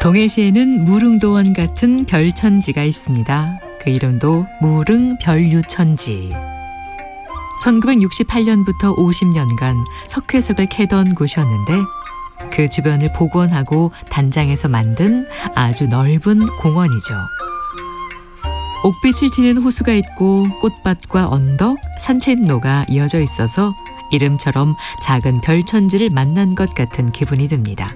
동해시에는 무릉도원 같은 별천지가 있습니다. 그 이름도 무릉별유천지. 1968년부터 50년간 석회석을 캐던 곳이었는데 그 주변을 복원하고 단장해서 만든 아주 넓은 공원이죠. 옥빛을 튀는 호수가 있고 꽃밭과 언덕, 산책로가 이어져 있어서 이름처럼 작은 별천지를 만난 것 같은 기분이 듭니다.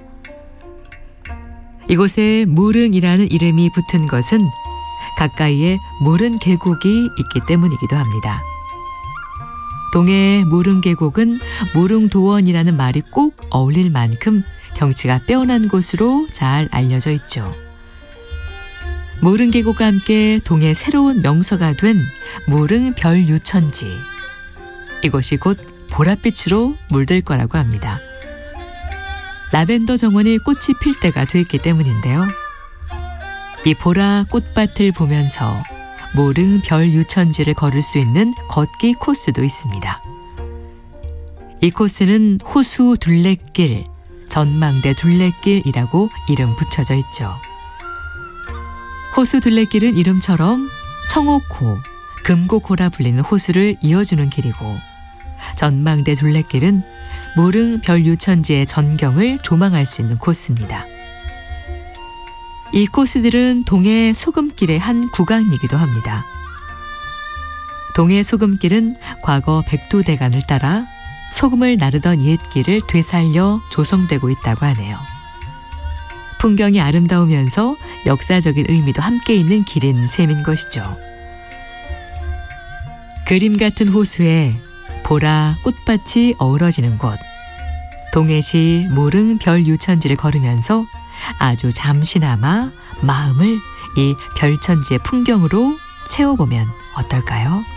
이곳에 무릉이라는 이름이 붙은 것은 가까이에 무릉 계곡이 있기 때문이기도 합니다. 동해의 무릉 계곡은 무릉도원이라는 말이 꼭 어울릴 만큼 경치가 빼어난 곳으로 잘 알려져 있죠. 무릉 계곡과 함께 동해 새로운 명소가 된 무릉별유천지. 이곳이 곧 보랏빛으로 물들 거라고 합니다. 라벤더 정원이 꽃이 필 때가 됐기 때문인데요. 이 보라 꽃밭을 보면서 무릉별유천지를 걸을 수 있는 걷기 코스도 있습니다. 이 코스는 호수 둘레길, 전망대 둘레길이라고 이름 붙여져 있죠. 호수 둘레길은 이름처럼 청옥호, 금곡호라 불리는 호수를 이어주는 길이고, 전망대 둘레길은 무릉별유천지의 전경을 조망할 수 있는 코스입니다. 이 코스들은 동해 소금길의 한 구간이기도 합니다. 동해 소금길은 과거 백두대간을 따라 소금을 나르던 옛길을 되살려 조성되고 있다고 하네요. 풍경이 아름다우면서 역사적인 의미도 함께 있는 길인 셈인 것이죠. 그림 같은 호수에 보라 꽃밭이 어우러지는 곳, 동해시 무릉별유천지를 걸으면서 아주 잠시나마 마음을 이 별천지의 풍경으로 채워보면 어떨까요?